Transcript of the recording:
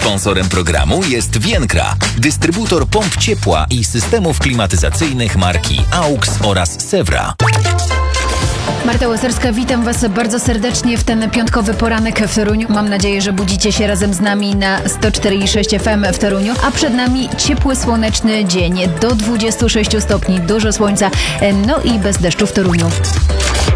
Sponsorem programu jest Vienkra, dystrybutor pomp ciepła i systemów klimatyzacyjnych marki AUX oraz Sewra. Marta Łasarska, witam Was bardzo serdecznie w ten piątkowy poranek w Toruniu. Mam nadzieję, że budzicie się razem z nami na 104,6 FM w Toruniu, a przed nami ciepły, słoneczny dzień, do 26 stopni, dużo słońca, no i bez deszczu w Toruniu.